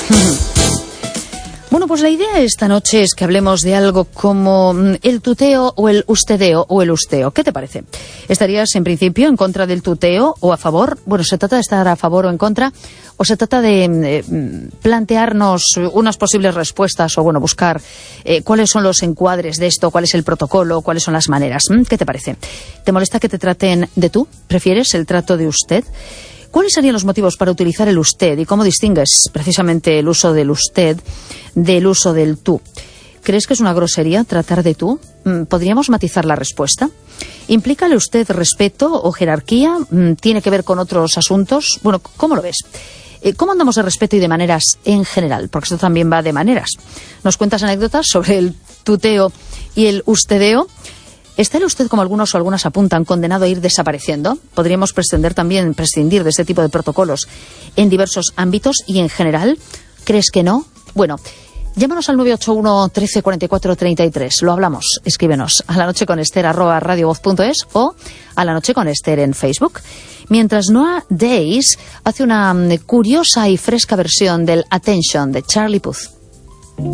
Bueno, pues la idea esta noche es que hablemos de algo como el tuteo o el ustedeo o el usteo. ¿Qué te parece? ¿Estarías en principio en contra del tuteo o a favor? Bueno, ¿se trata de estar a favor o en contra? ¿O se trata de plantearnos unas posibles respuestas o, bueno, buscar cuáles son los encuadres de esto, cuál es el protocolo, cuáles son las maneras? ¿Qué te parece? ¿Te molesta que te traten de tú? ¿Prefieres el trato de usted? ¿Cuáles serían los motivos para utilizar el usted y cómo distingues precisamente el uso del usted del uso del tú? ¿Crees que es una grosería tratar de tú? ¿Podríamos matizar la respuesta? ¿Implica el usted respeto o jerarquía? ¿Tiene que ver con otros asuntos? Bueno, ¿cómo lo ves? ¿Cómo andamos de respeto y de maneras en general? Porque esto también va de maneras. ¿Nos cuentas anécdotas sobre el tuteo y el ustedeo? ¿Está el usted, como algunos o algunas apuntan, condenado a ir desapareciendo? ¿Podríamos prescindir de este tipo de protocolos en diversos ámbitos y en general? ¿Crees que no? Bueno, llámanos al 981 13 44 33. Lo hablamos. Escríbenos a lanocheconester@radiovoz.es o a La Noche con Ester en Facebook. Mientras Noah Days hace una curiosa y fresca versión del Attention de Charlie Puth.